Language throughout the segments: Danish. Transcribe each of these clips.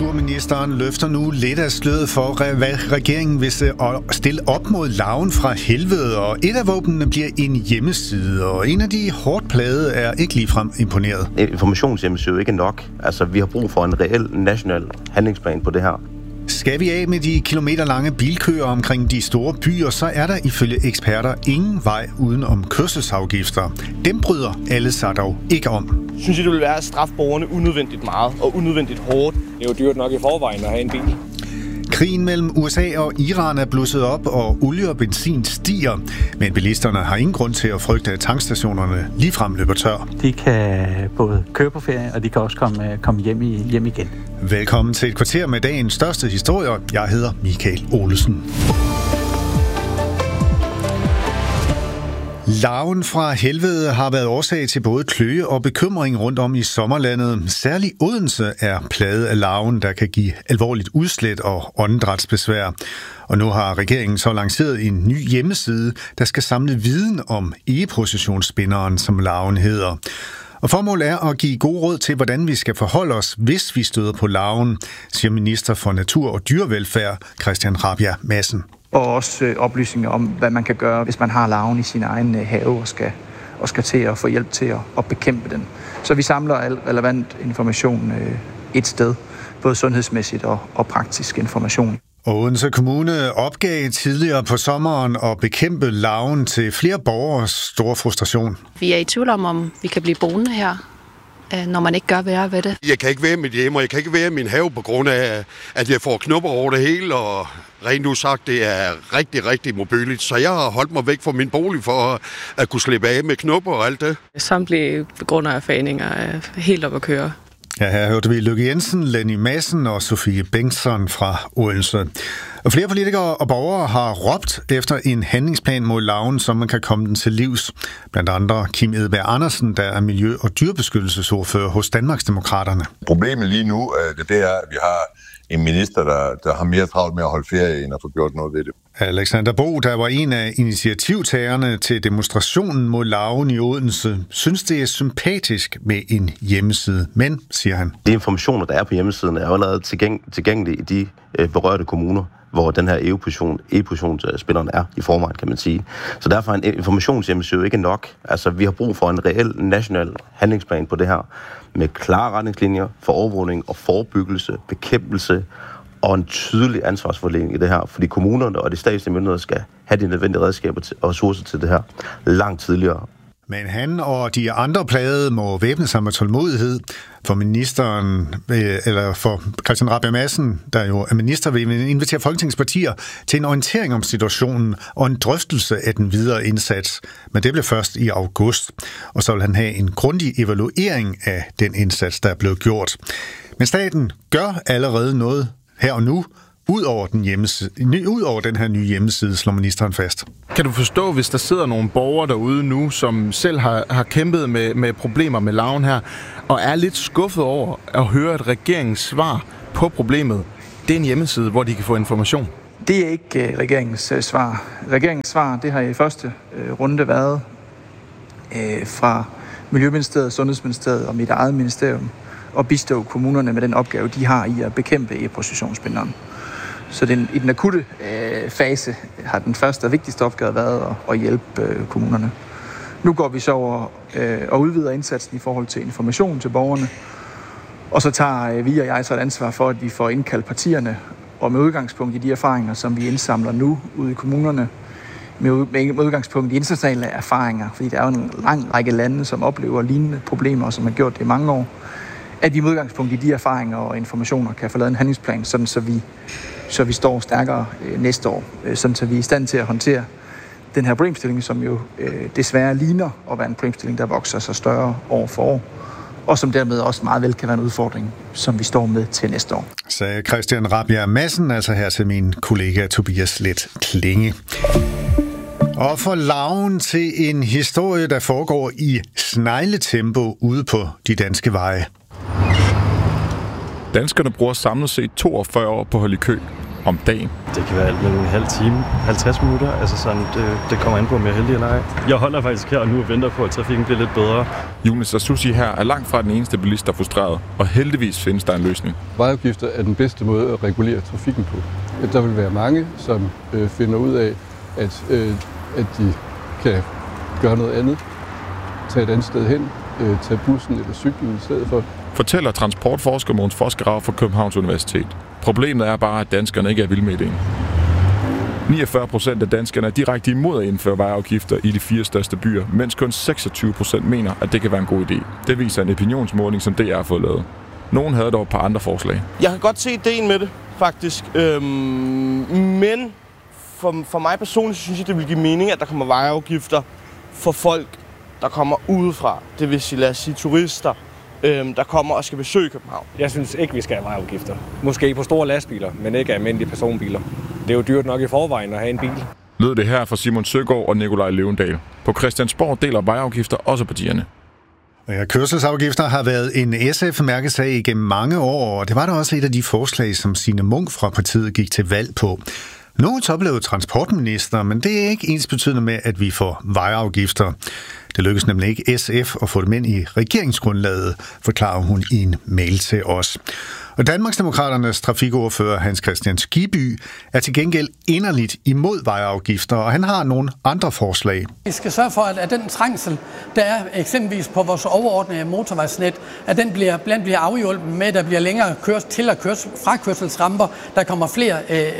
Naturministeren løfter nu lidt af sløret for, hvad regeringen vil stille op mod larven fra helvede, og et af våbnene bliver en hjemmeside, og en af de hårdt plagede er ikke ligefrem imponeret. Informationshjemmeside er ikke nok. Altså, vi har brug for en reel national handlingsplan på det her. Skal vi af med de kilometerlange bilkøer omkring de store byer, så er der ifølge eksperter ingen vej uden om kørselsafgifter. Dem bryder alle sig dog ikke om. Synes I, det vil være at straffe borgerne unødvendigt meget og unødvendigt hårdt? Det er jo dyrt nok i forvejen at have en bil. Krigen mellem USA og Iran er blusset op, og olie og benzin stiger. Men bilisterne har ingen grund til at frygte, at tankstationerne ligefrem løber tør. De kan både køre på ferie, og de kan også komme hjem igen. Velkommen til et kvarter med dagens største historier. Jeg hedder Michael Olesen. Larven fra helvede har været årsag til både kløe og bekymring rundt om i sommerlandet. Særligt Odense er plaget af larven, der kan give alvorligt udslæt og åndedrætsbesvær. Og nu har regeringen så lanceret en ny hjemmeside, der skal samle viden om egeprocessionsspinderen, som larven hedder. Og formålet er at give gode råd til, hvordan vi skal forholde os, hvis vi støder på larven, siger minister for Natur- og Dyrevelfærd, Christian Rabjerg Madsen. Og også oplysninger om, hvad man kan gøre, hvis man har larven i sin egen have og skal til at få hjælp til at bekæmpe den. Så vi samler al relevant information et sted, både sundhedsmæssigt og praktisk information. Odense Kommune opgav tidligere på sommeren at bekæmpe larven til flere borgeres store frustration. Vi er i tvivl om vi kan blive boende her, når man ikke gør værre ved det. Jeg kan ikke være i mit hjem, og jeg kan ikke være i min have på grund af, at jeg får knopper over det hele, og rent udsagt, det er rigtig, rigtig mobiligt. Så jeg har holdt mig væk fra min bolig for at kunne slippe af med knopper og alt det. Samtlige begrunder af foreninger er helt op at køre. Ja, her hørte vi Lykke Jensen, Lenny Madsen og Sofie Bengtsson fra Odense. Og flere politikere og borgere har råbt efter en handlingsplan mod larven, som man kan komme den til livs. Blandt andre Kim Edberg Andersen, der er miljø- og dyrebeskyttelsesordfører hos Danmarksdemokraterne. Problemet lige nu, det er, at vi har en minister, der har mere travlt med at holde ferie, end at få gjort noget ved det. Alexander Bo, der var en af initiativtagerne til demonstrationen mod larven i Odense, synes det er sympatisk med en hjemmeside. Men, siger han, de informationer, der er på hjemmesiden, er jo allerede tilgængelige i de berørte kommuner, hvor den her egepositionsspilleren er i forvejen, kan man sige. Så derfor er en informationshjemmeside ikke nok. Altså, vi har brug for en reel national handlingsplan på det her, med klare retningslinjer for overvågning og forebyggelse, bekæmpelse og en tydelig ansvarsfordeling i det her, fordi kommunerne og de statslige myndigheder skal have de nødvendige redskaber og ressourcer til det her langt tidligere. Men han og de andre plagede må væbne sig med tålmodighed, for ministeren, eller for Christian Rabjerg Madsen, der jo er minister, vil invitere Folketingets partier til en orientering om situationen og en drøftelse af den videre indsats. Men det bliver først i august, og så vil han have en grundig evaluering af den indsats, der er blevet gjort. Men staten gør allerede noget her og nu, ud over den her nye hjemmeside, slår ministeren fast. Kan du forstå, hvis der sidder nogle borgere derude nu, som selv har kæmpet med problemer med larven her, og er lidt skuffet over at høre et regeringens svar på problemet? Det er en hjemmeside, hvor de kan få information. Det er ikke regeringens svar. Regeringens svar, det har i første runde været fra Miljøministeriet, Sundhedsministeriet og mit eget ministerium, og bistå kommunerne med den opgave, de har i at bekæmpe egeprocessionsspinderen. Så i den akutte fase har den første og vigtigste opgave været at hjælpe kommunerne. Nu går vi så over og udvider indsatsen i forhold til information til borgerne. Og så tager vi og jeg så et ansvar for, at vi får indkaldt partierne, og med udgangspunkt i de erfaringer, som vi indsamler nu ude i kommunerne, med udgangspunkt i internationale erfaringer, fordi der er jo en lang række lande, som oplever lignende problemer, og som har gjort det i mange år, at vi med udgangspunkt i de erfaringer og informationer kan få lavet en handlingsplan, sådan så vi står stærkere næste år, sådan så vi er i stand til at håndtere den her problemstilling, som jo desværre ligner at være en problemstilling, der vokser sig større år for år, og som dermed også meget vel kan være en udfordring, som vi står med til næste år. Sagde Christian Rabjerg Madsen, altså her til min kollega Tobias Let Klinge. Og for larven til en historie, der foregår i snegletempo ude på de danske veje. Danskerne bruger samlet set 42 år på at holde i kø. om dagen. Det kan være alt mellem en halv time, 50 minutter, altså sådan, det kommer an på, om jeg er heldig eller ej. Jeg holder faktisk her nu og venter på, at trafikken bliver lidt bedre. Younes Asusi her er langt fra den eneste bilist, der er frustreret, og heldigvis findes der en løsning. Vejafgifter er den bedste måde at regulere trafikken på. Der vil være mange, som finder ud af, at de kan gøre noget andet, tage et andet sted hen, tage bussen eller cyklen i stedet for. Fortæller transportforsker Mogens Fosgerau fra Københavns Universitet. Problemet er bare, at danskerne ikke er vilde med ideen. 49% af danskerne er direkte imod at indføre vejafgifter i de 4 største byer, mens kun 26% mener, at det kan være en god idé. Det viser en opinionsmåling, som DR har fået lavet. Nogen havde dog et par andre forslag. Jeg kan godt se ideen med det, faktisk. Men for mig personligt synes jeg, det vil give mening, at der kommer vejafgifter for folk, der kommer udefra. Det vil sige, lad os sige turister, der kommer og skal besøge København. Jeg synes ikke, vi skal have vejafgifter. Måske på store lastbiler, men ikke almindelige personbiler. Det er jo dyrt nok i forvejen at have en bil. Lød det her fra Simon Søgaard og Nikolaj Løvendal. På Christiansborg deler vejafgifter også partierne. Ja, kørselsafgifter har været en SF-mærkesag igennem mange år, og det var da også et af de forslag, som Signe Munk fra partiet gik til valg på. Nu er toplevet transportminister, men det er ikke ensbetydende med, at vi får vejafgifter. Det lykkedes nemlig ikke SF at få dem ind i regeringsgrundlaget, forklarer hun i en mail til os. Og Danmarksdemokraternes trafikordfører Hans Kristian Skibby er til gengæld inderligt imod vejafgifter, og han har nogle andre forslag. Vi skal sørge for, at den trængsel, der er eksempelvis på vores overordnede motorvejsnet, at den bliver afhjulpet med, at der bliver længere til- og frakørselsramper, der kommer flere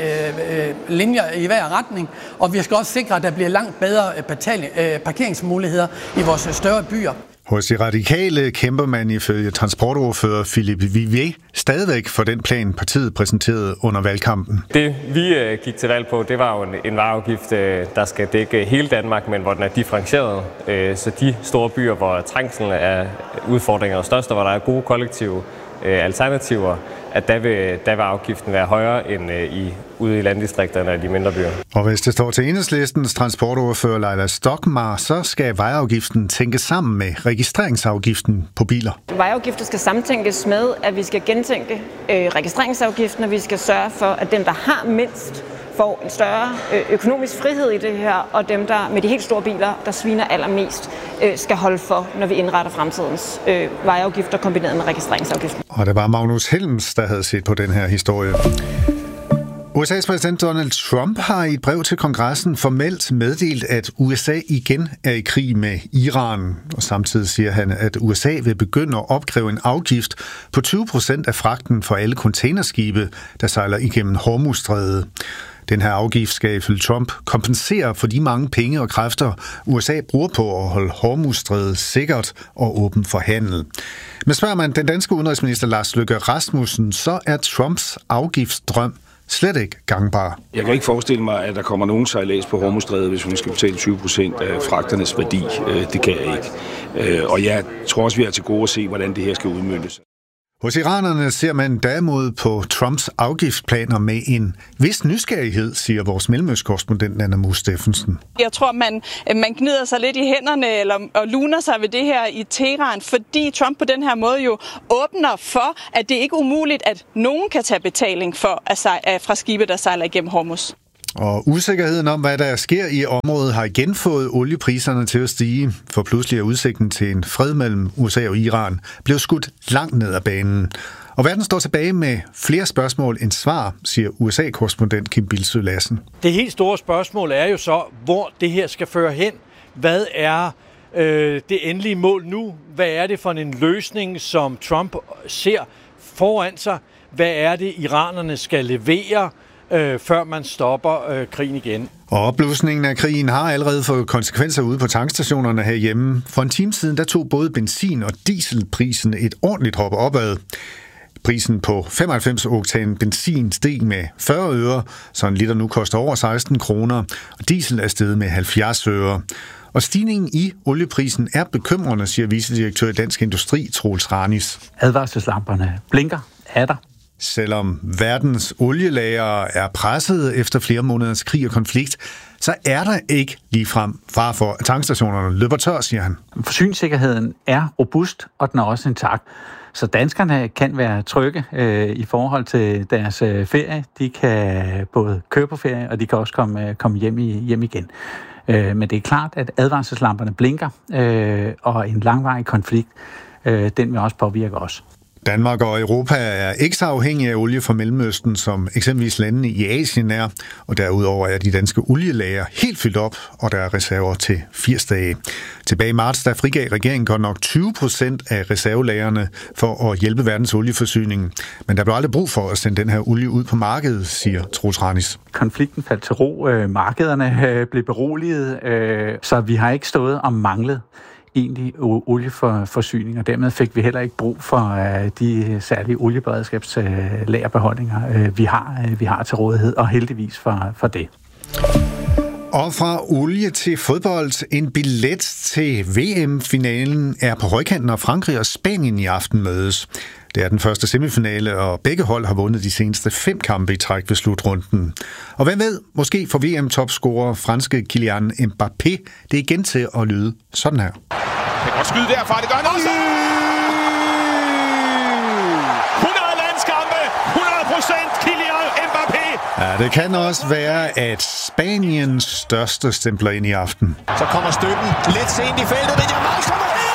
linjer i hver retning, og vi skal også sikre, at der bliver langt bedre parkeringsmuligheder i vores større byer. Hos de radikale kæmper man ifølge transportordfører Philip Vivier stadigvæk for den plan, partiet præsenterede under valgkampen. Det vi gik til valg på, det var jo en vejafgift, der skal dække hele Danmark, men hvor den er differentieret. Så de store byer, hvor trængslen er udfordringer størst, og hvor der er gode kollektive alternativer, at der vil afgiften være højere end ude i landdistrikterne og de mindre byer. Og hvis det står til Enhedslistens transportordfører Leila Stokmar, så skal vejafgiften tænkes sammen med registreringsafgiften på biler. Vejafgifter skal samtænkes med, at vi skal gentænke registreringsafgiften, og vi skal sørge for, at dem, der har mindst, får en større økonomisk frihed i det her, og dem, der med de helt store biler, der sviner allermest, skal holde for, når vi indretter fremtidens vejafgifter kombineret med registreringsafgiften. Og det var Magnus Helms, der havde set på den her historie. USA's præsident Donald Trump har i et brev til kongressen formelt meddelt, at USA igen er i krig med Iran. Og samtidig siger han, at USA vil begynde at opkræve en afgift på 20% af fragten for alle containerskibe, der sejler igennem Hormuzstrædet. Den her afgift skal ifølge Trump kompensere for de mange penge og kræfter, USA bruger på at holde Hormuzstrædet sikkert og åben for handel. Men spørger man den danske udenrigsminister Lars Løkke Rasmussen, så er Trumps afgiftsdrøm slet ikke gangbar. Jeg kan ikke forestille mig, at der kommer nogen sejlads på Hormuzstrædet, hvis hun skal betale 20% af fragternes værdi. Det kan jeg ikke. Og jeg tror også, vi er til gode at se, hvordan det her skal udmøntes. Hos iranerne ser man derimod på Trumps afgiftsplaner med en vis nysgerrighed, siger vores mellemøstkorrespondent Anna Mus Steffensen. Jeg tror, man gnider sig lidt i hænderne og luner sig ved det her i Teheran, fordi Trump på den her måde jo åbner for, at det ikke er umuligt, at nogen kan tage betaling fra skibe, der sejler igennem Hormuz. Og usikkerheden om, hvad der sker i området, har igen fået oliepriserne til at stige, for pludselig er udsigten til en fred mellem USA og Iran blevet skudt langt ned ad banen. Og verden står tilbage med flere spørgsmål end svar, siger USA-korrespondent Kim Bildsøe Lassen. Det helt store spørgsmål er jo så, hvor det her skal føre hen. Hvad er det endelige mål nu? Hvad er det for en løsning, som Trump ser foran sig? Hvad er det, iranerne skal levere, før man stopper krigen igen? Og opblusningen af krigen har allerede fået konsekvenser ude på tankstationerne herhjemme. For en time siden der tog både benzin- og dieselprisen et ordentligt hop opad. Prisen på 95-oktan benzin steg med 40 øre, så en liter nu koster over 16 kroner, og diesel er steget med 70 øre. Og stigningen i olieprisen er bekymrende, siger vicedirektør i Dansk Industri, Troels Ranis. Advarselslamperne blinker. Er der? Selvom verdens olielager er presset efter flere måneders krig og konflikt, så er der ikke ligefrem fare for, at tankstationerne løber tør, siger han. Forsyningssikkerheden er robust, og den er også intakt. Så danskerne kan være trygge i forhold til deres ferie. De kan både køre på ferie, og de kan også komme hjem igen. Men det er klart, at advarselslamperne blinker, og en langvarig konflikt, den vil også påvirke os. Danmark og Europa er ikke så afhængige af olie fra Mellemøsten, som eksempelvis landene i Asien er, og derudover er de danske olielager helt fyldt op, og der er reserver til 80 dage. Tilbage i marts, der frigav regeringen godt nok 20% af reservelagerne for at hjælpe verdens olieforsyning. Men der blev aldrig brug for at sende den her olie ud på markedet, siger Troels Ranis. Konflikten faldt til ro, markederne blev beroliget, så vi har ikke stået og manglet egentlig olieforsyning, og dermed fik vi heller ikke brug for de særlige olieberedskabslagerbeholdninger, vi har til rådighed, og heldigvis for det. Og fra olie til fodbold. En billet til VM-finalen er på højkanten, når Frankrig og Spanien i aften mødes. Det er den første semifinale, og begge hold har vundet de seneste 5 kampe i træk ved slutrunden. Og hvem ved, måske får VM-topscorer franske Kylian Mbappé det igen til at lyde sådan her. Det kan godt skyde derfra, det gør han også! 100 landskampe, 100% Kylian Mbappé! Ja, det kan også være, at Spaniens største stempler ind i aften. Så kommer støtten lidt sent i feltet, men Jamal kommer over!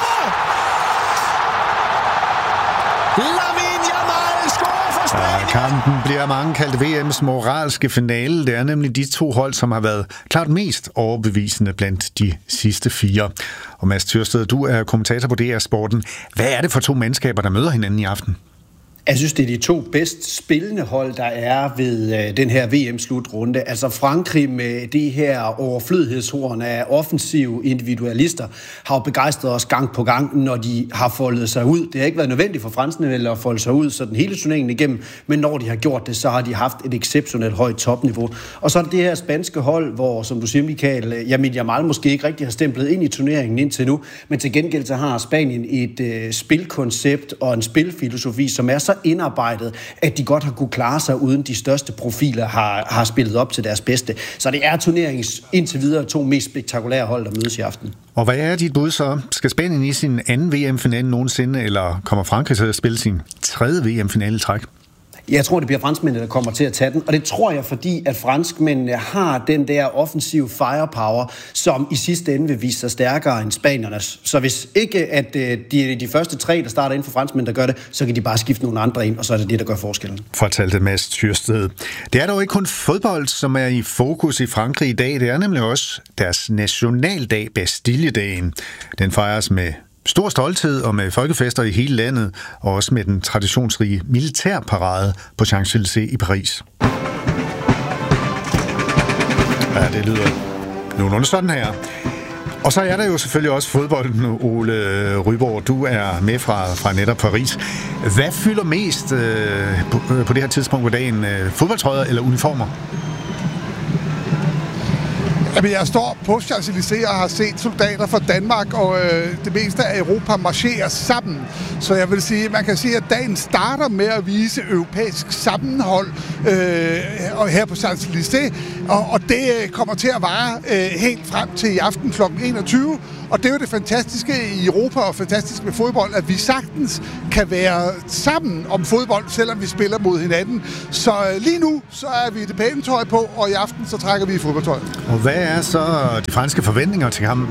Lamine Yamal scorer for Spanien! Ja, kampen bliver mange kaldt VM's moralske finale. Det er nemlig de 2 hold, som har været klart mest overbevisende blandt de sidste 4. Og Mads Tyrsted, du er kommentator på DR Sporten. Hvad er det for 2 mandskaber, der møder hinanden i aften? Jeg synes, det er de 2 bedst spillende hold, der er ved den her VM-slutrunde. Altså Frankrig med de her overflødighedshorn af offensive individualister har jo begejstret os gang på gang, når de har foldet sig ud. Det har ikke været nødvendigt for franskmændene at folde sig ud sådan hele turneringen igennem, men når de har gjort det, så har de haft et exceptionelt højt topniveau. Og så er det her spanske hold, hvor, som du siger, Michael, Lamine Yamal måske ikke rigtig har stemplet ind i turneringen indtil nu, men til gengæld så har Spanien et spilkoncept og en spilfilosofi, som er så indarbejdet, at de godt har kunne klare sig uden de største profiler har spillet op til deres bedste. Så det er turneringens indtil videre 2 mest spektakulære hold, der mødes i aften. Og hvad er dit bud så? Skal Spanien i sin anden VM-finale nogensinde, eller kommer Frankrig til at spille sin 3. VM-finale i træk? Jeg tror, det bliver franskmændene, der kommer til at tage den. Og det tror jeg, fordi at franskmændene har den der offensive firepower, som i sidste ende vil vise sig stærkere end spaniernes. Så hvis ikke at de første 3, der starter ind for franskmænd, der gør det, så kan de bare skifte nogle andre ind, og så er det det, der gør forskellen. Fortalte Mads Tyrsted. Det er dog ikke kun fodbold, som er i fokus i Frankrig i dag. Det er nemlig også deres nationaldag, Bastilledagen. Den fejres med stor stolthed og med folkefester i hele landet, og også med den traditionsrige militærparade på Champs-Élysées i Paris. Ja, det lyder nogenlunde sådan her. Og så er der jo selvfølgelig også fodbolden, Ole Ryborg. Du er med fra netop Paris. Hvad fylder mest på det her tidspunkt på dagen? Fodboldtrøjer eller uniformer? Jamen, jeg står på Champs-Élysées og har set soldater fra Danmark og det meste af Europa marchere sammen. Så jeg vil sige, man kan sige, at dagen starter med at vise europæisk sammenhold her på Champs-Élysées, og det kommer til at vare helt frem til i aften kl. 21. Og det er jo det fantastiske i Europa og fantastisk med fodbold, at vi sagtens kan være sammen om fodbold, selvom vi spiller mod hinanden. Så lige nu, så er vi det pæne tøj på, og i aften, så trækker vi i fodboldtøj. Og hvad er så de franske forventninger til kampen?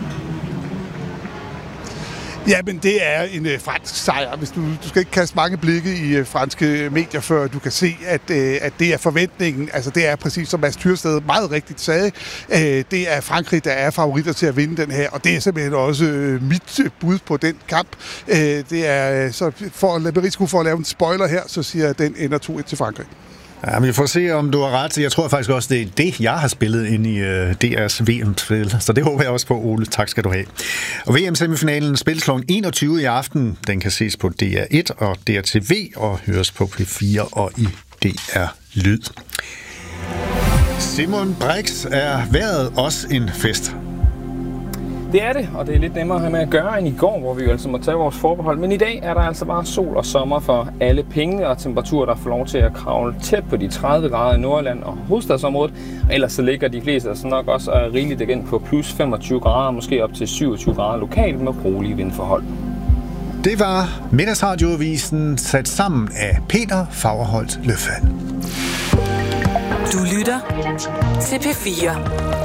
Ja, men det er en fransk sejr. Hvis du skal ikke kaste mange blikke i franske medier, før du kan se, at det er forventningen. Altså, det er præcis som Mads Tyrsted meget rigtigt sagde. Det er Frankrig, der er favoritter til at vinde den her, og det er simpelthen også mit bud på den kamp. Det er så med risiko for at lave en spoiler her, så siger jeg, at den ender 2-1 til Frankrig. Ja, men vi får se, om du har ret. Jeg tror faktisk også, det er det, jeg har spillet ind i DR's VM-spil. Så det håber jeg også på, Ole. Tak skal du have. Og VM-semifinalen spilles kl. 21 i aften. Den kan ses på DR1 og DRTV og høres på P4 og i DR Lyd. Simon Brix, er vejret også en fest? Det er det, og det er lidt nemmere at have med at gøre end i går, hvor vi jo altså må tage vores forbehold. Men i dag er der altså bare sol og sommer for alle pengene, og temperaturer, der får lov til at kravle tæt på de 30 grader i Nordjylland og hovedstadsområdet. Og ellers så ligger de fleste altså nok også rigeligt igen på plus 25 grader, måske op til 27 grader lokalt med rolige vindforhold. Det var Middagsradioavisen sat sammen af Peter Fagerholt Løfald. Du lytter til P4.